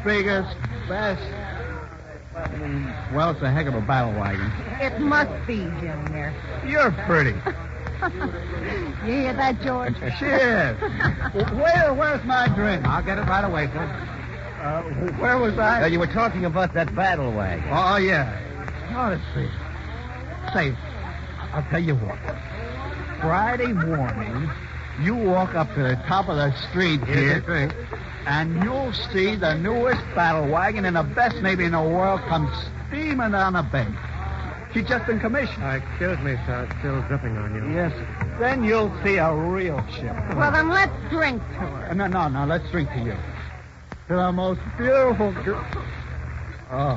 biggest, best. Well, it's a heck of a battle wagon. It must be, Junior. You're pretty. You hear that, George? Cheers. Where's my drink? I'll get it right away, sir. Where was I? You were talking about that battle wagon. Oh, yeah. Oh, let's see. Say, I'll tell you what. Friday morning, you walk up to the top of the street here, and you'll see the newest battle wagon and the best Navy in the world come steaming down the bay. She's just been commissioned. Excuse me, sir. It's still dripping on you. Yes. Then you'll see a real ship. Well, then let's drink to her. No. Let's drink to you. To the most beautiful girl. Oh.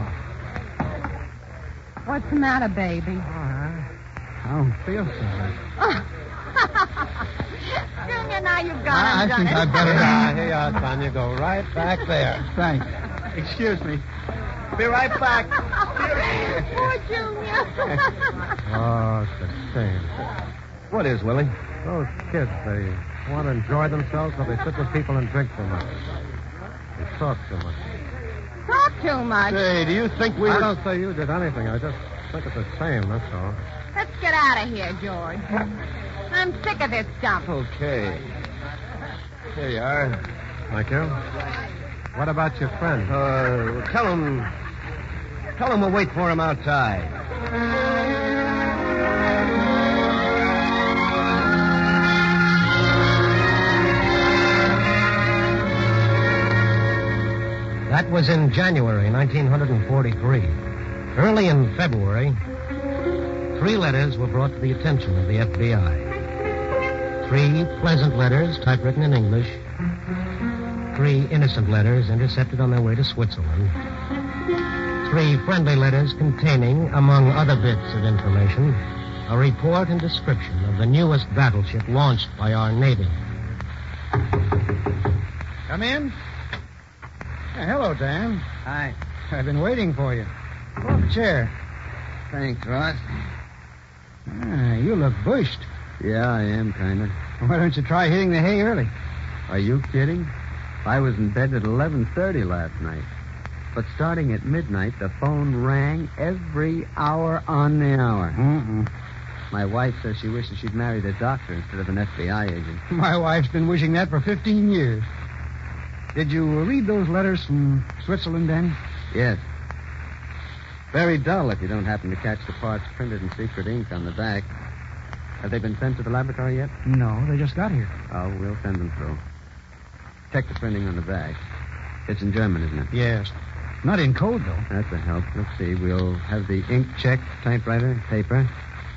What's the matter, baby? I don't feel so good. Junior, now you've got I him think done. I'd better... Here you are, son. You go right back there. Thanks. Excuse me. Be right back. Poor Junior. Oh, it's a shame. What is, Willie? Those kids, they want to enjoy themselves, so they sit with people and drink too much. They talk too much. Talk too much. Say, do you think we I were... don't say you did anything. I just think it's a shame, that's all. Let's get out of here, George. I'm sick of this stuff. Okay. Here you are. Thank you. What about your friend? Tell him we'll wait for him outside. That was in January 1943. Early in February, 3 letters were brought to the attention of the FBI. 3 pleasant letters typewritten in English. 3 innocent letters intercepted on their way to Switzerland. 3 friendly letters containing, among other bits of information, a report and description of the newest battleship launched by our Navy. Come in. Hello, Dan. Hi. I've been waiting for you. Pull up a chair. Thanks, Ross. You look bushed. Yeah, I am, kind of. Why don't you try hitting the hay early? Are you kidding? I was in bed at 11:30 last night. But starting at midnight, the phone rang every hour on the hour. Mm-mm. My wife says she wishes she'd married a doctor instead of an FBI agent. My wife's been wishing that for 15 years. Did you read those letters from Switzerland, Dan? Yes. Very dull if you don't happen to catch the parts printed in secret ink on the back. Have they been sent to the laboratory yet? No, they just got here. Oh, we'll send them through. Check the printing on the back. It's in German, isn't it? Yes. Not in code, though. That's a help. Let's see. We'll have the ink checked, typewriter, paper.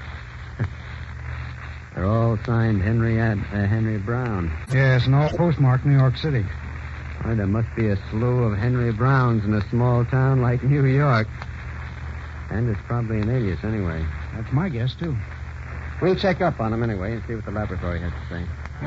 They're all signed Henry Brown. Yes, and all postmarked New York City. Why, there must be a slew of Henry Browns in a small town like New York. And it's probably an alias anyway. That's my guess, too. We'll check up on them anyway and see what the laboratory has to say.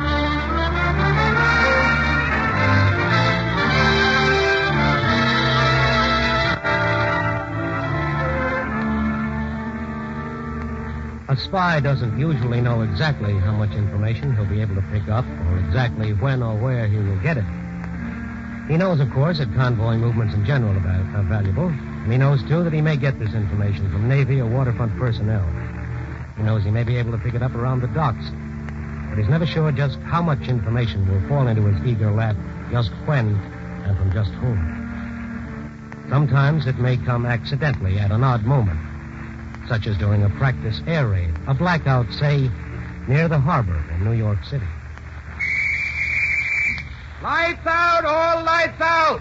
A spy doesn't usually know exactly how much information he'll be able to pick up or exactly when or where he will get it. He knows, of course, that convoy movements in general are valuable, and he knows, too, that he may get this information from Navy or waterfront personnel. He knows he may be able to pick it up around the docks, but he's never sure just how much information will fall into his eager lap, just when, and from just whom. Sometimes it may come accidentally at an odd moment, such as during a practice air raid, a blackout, say, near the harbor in New York City. Lights out, all lights out!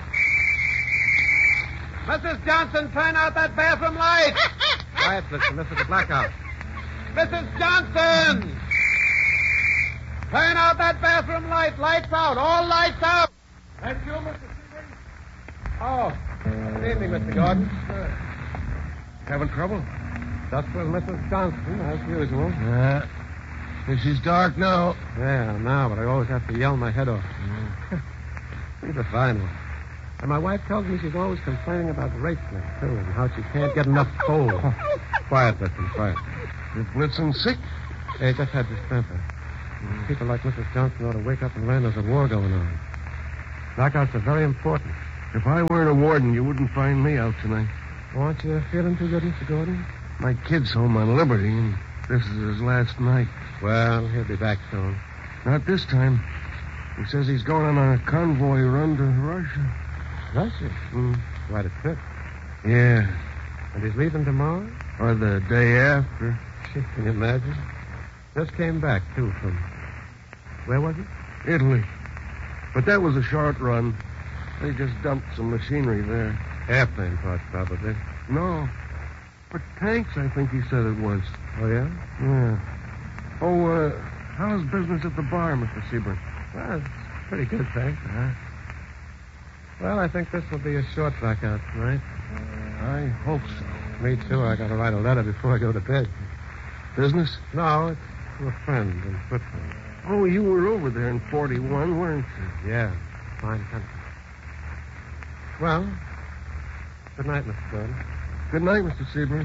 Mrs. Johnson, turn out that bathroom light! Quiet, listen, this is a blackout. Mrs. Johnson! Turn out that bathroom light. Lights out, all lights out! That's you, Mr. Stevens? Oh, good evening, Mr. Gordon. Having trouble? Just with Mrs. Johnson, as usual. She's dark now. Yeah, now, but I always have to yell my head off. She's a fine one. And my wife tells me she's always complaining about racing, too, and how she can't get enough coal. Quiet, listen, quiet. Is Blitzen sick? They just had distemper. People like Mrs. Johnson ought to wake up and learn there's a war going on. Blackouts are very important. If I weren't a warden, you wouldn't find me out tonight. Aren't you feeling too good, Mr. Gordon? My kid's home on liberty, and this is his last night. Well, he'll be back soon. Not this time. He says he's going on a convoy run to Russia. Russia? Quite a trip. Yeah. And he's leaving tomorrow? Or the day after. Can you imagine? Just came back, too, from... Where was it? Italy. But that was a short run. They just dumped some machinery there. Airplane parts, probably. No. But tanks, I think he said it was. Oh, yeah? Yeah. Oh, how's business at the bar, Mr. Seaburn? Well, it's pretty good, thanks. Well, I think this will be a short blackout tonight. I hope so. Me, too. I got to write a letter before I go to bed. Business? No, it's to a friend in Switzerland. Oh, you were over there in 41, weren't you? Yeah, fine country. Well, good night, Mr. Gordon. Good night, Mr. Seaburn.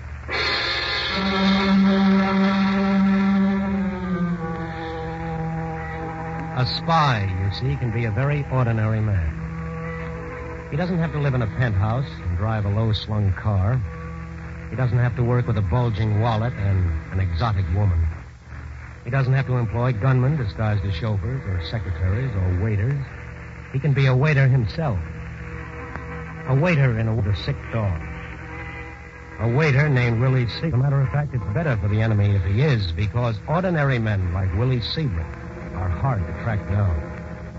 A spy, you see, can be a very ordinary man. He doesn't have to live in a penthouse and drive a low-slung car. He doesn't have to work with a bulging wallet and an exotic woman. He doesn't have to employ gunmen disguised as chauffeurs or secretaries or waiters. He can be a waiter himself. A waiter in a sick dog. A waiter named Willie Seabrook. As a matter of fact, it's better for the enemy if he is, because ordinary men like Willie Seabrook are hard to track down.